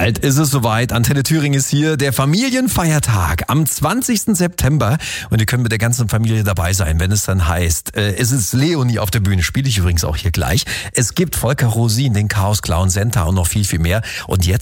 Bald ist es soweit. Antenne Thüringen ist hier, der Familienfeiertag am 20. September. Und ihr könnt mit der ganzen Familie dabei sein, wenn es dann heißt, es ist Leonie auf der Bühne, spiele ich übrigens auch hier gleich. Es gibt Volker Rosin, den Chaos Clown Center und noch viel, viel mehr. Und jetzt